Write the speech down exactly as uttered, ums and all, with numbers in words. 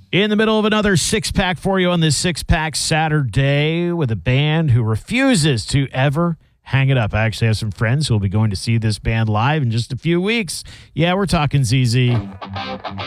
In the middle of another six-pack for you on this six-pack Saturday with a band who refuses to ever hang it up. I actually have some friends who will be going to see this band live in just a few weeks. Yeah, we're talking Z Z.